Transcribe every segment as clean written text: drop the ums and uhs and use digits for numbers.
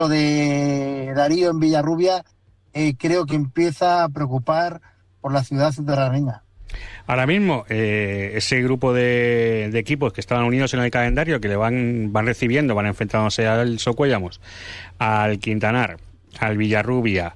de Darío en Villarrubia creo que empieza a preocupar por la ciudad subterránea. Ahora mismo, ese grupo de equipos que estaban unidos en el calendario, que le van recibiendo, van enfrentándose al Socuéllamos, al Quintanar, al Villarrubia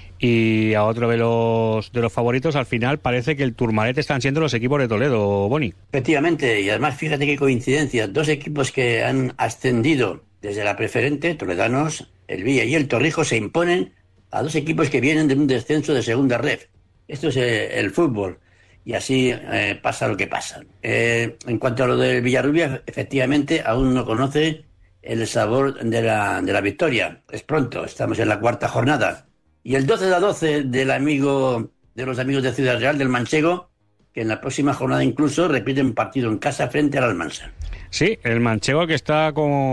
y a otro de los favoritos, al final parece que el Turmalet están siendo los equipos de Toledo, Boni. Efectivamente, y además fíjate qué coincidencia, dos equipos que han ascendido desde la preferente, toledanos, el Villa y el Torrijos, se imponen a dos equipos que vienen de un descenso de segunda ref. Esto es el fútbol. Y así pasa lo que pasa. En cuanto a lo del Villarrubia, efectivamente, aún no conoce el sabor de la victoria. Es pronto, estamos en la cuarta jornada. Y el 12-12 de los amigos de Ciudad Real, del Manchego, que en la próxima jornada incluso repiten partido en casa frente al Almansa. Sí, el Manchego que está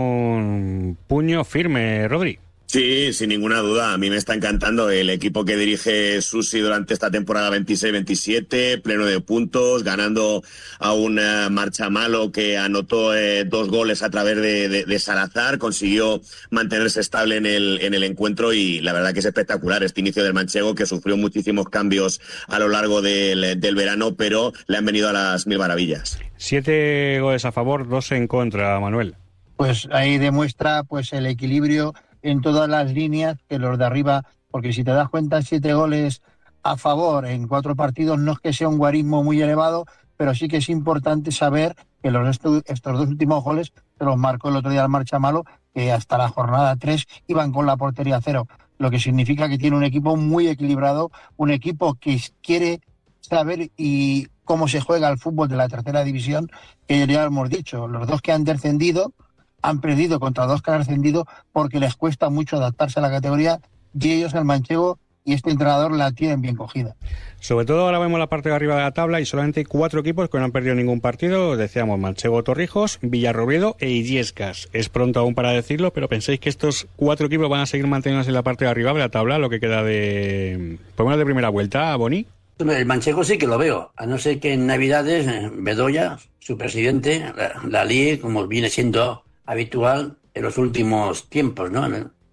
con puño firme, Rodri. Sí, sin ninguna duda. A mí me está encantando el equipo que dirige Susi durante esta temporada 26-27, pleno de puntos, ganando a un Marchamalo que anotó 2 goles a través de Salazar, consiguió mantenerse estable en el encuentro y la verdad que es espectacular este inicio del Manchego, que sufrió muchísimos cambios a lo largo del verano, pero le han venido a las mil maravillas. 7 goles a favor, 2 en contra, Manuel. Pues ahí demuestra pues el equilibrio en todas las líneas, que los de arriba, porque si te das cuenta, 7 goles a favor en 4 partidos no es que sea un guarismo muy elevado, pero sí que es importante saber que estos 2 últimos goles se los marcó el otro día el Marchamalo, que hasta la jornada 3 iban con la portería 0, lo que significa que tiene un equipo muy equilibrado, un equipo que quiere saber y cómo se juega el fútbol de la tercera división, que ya hemos dicho, los 2 que han descendido han perdido contra 2 que han ascendido porque les cuesta mucho adaptarse a la categoría y ellos, el Manchego y este entrenador, la tienen bien cogida. Sobre todo ahora vemos la parte de arriba de la tabla y solamente hay 4 equipos que no han perdido ningún partido. Decíamos Manchego, Torrijos, Villarrobledo e Illescas. Es pronto aún para decirlo, pero ¿pensáis que estos 4 equipos van a seguir manteniéndose en la parte de arriba de la tabla, lo que queda de, por lo menos de primera vuelta, Boni? El Manchego sí que lo veo, a no ser que en Navidades Bedoya, su presidente, la líe, como viene siendo habitual en los últimos tiempos, ¿no?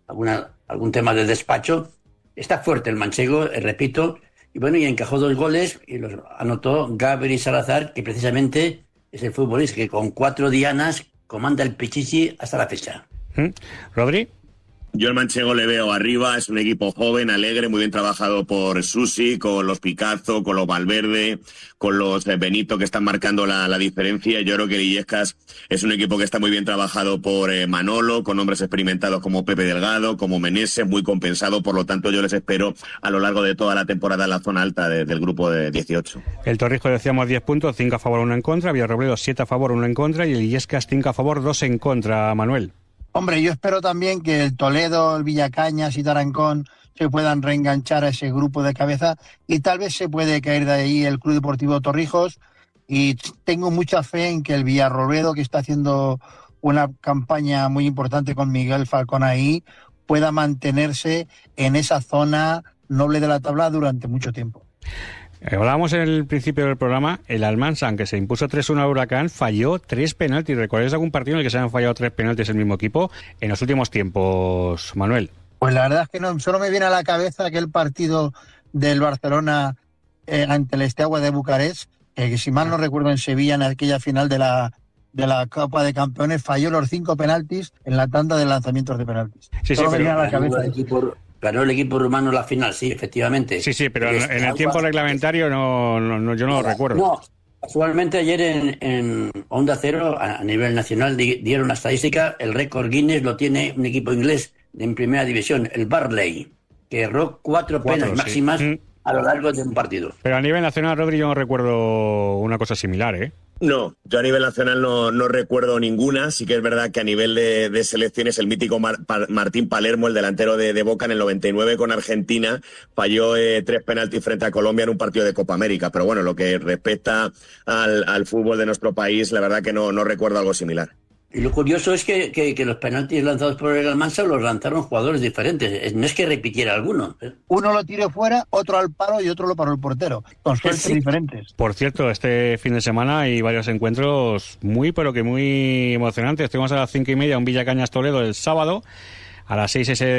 Algún tema de despacho. Está fuerte el Manchego, repito, y bueno, y encajó 2 goles y los anotó Gabriel Salazar, que precisamente es el futbolista que con 4 dianas comanda el Pichichi hasta la fecha. ¿Rodri? Yo el Manchego le veo arriba, es un equipo joven, alegre, muy bien trabajado por Susi, con los Picazo, con los Valverde, con los Benito, que están marcando la diferencia. Yo creo que el Illescas es un equipo que está muy bien trabajado por Manolo, con hombres experimentados como Pepe Delgado, como Meneses, muy compensado. Por lo tanto, yo les espero a lo largo de toda la temporada en la zona alta del grupo de 18. El Torrijos decíamos 10 puntos, 5 a favor, 1 en contra. Villarrobledo 7 a favor, 1 en contra. Y el Illescas 5 a favor, 2 en contra, Manuel. Hombre, yo espero también que el Toledo, el Villacañas y Tarancón se puedan reenganchar a ese grupo de cabeza y tal vez se puede caer de ahí el Club Deportivo Torrijos, y tengo mucha fe en que el Villarrobledo, que está haciendo una campaña muy importante con Miguel Falcón ahí, pueda mantenerse en esa zona noble de la tabla durante mucho tiempo. Hablábamos en el principio del programa, el Almansa, aunque se impuso 3-1 al Huracán, falló 3 penaltis. ¿Recordáis algún partido en el que se han fallado 3 penaltis el mismo equipo en los últimos tiempos, Manuel? Pues la verdad es que no, solo me viene a la cabeza aquel partido del Barcelona ante el Steaua de Bucarest, que si mal no recuerdo en Sevilla, en aquella final de la Copa de Campeones, falló los 5 penaltis en la tanda de lanzamientos de penaltis. Sí, solo sí, me viene a la cabeza. Ganó el equipo rumano la final, sí, efectivamente. Sí, pero en el tiempo reglamentario no, yo no lo recuerdo. No, casualmente ayer en Onda Cero, a nivel nacional, dieron una estadística. El récord Guinness lo tiene un equipo inglés en primera división, el Barley, que erró 4 penas máximas a lo largo de un partido. Pero a nivel nacional, Rodri, yo no recuerdo una cosa similar, ¿eh? No, yo a nivel nacional no recuerdo ninguna. Sí que es verdad que a nivel de selecciones el mítico Martín Palermo, el delantero de Boca en el 99 con Argentina, falló 3 penaltis frente a Colombia en un partido de Copa América. Pero bueno, lo que respecta al fútbol de nuestro país, la verdad que no recuerdo algo similar. Y lo curioso es que los penaltis lanzados por el Almansa los lanzaron jugadores diferentes. No es que repitiera alguno. Uno lo tiró fuera, otro al palo y otro lo paró el portero. Con suertes diferentes. Por cierto, este fin de semana hay varios encuentros muy emocionantes. Tenemos a las 5:30 un Villacañas Toledo el sábado. A las 6 ese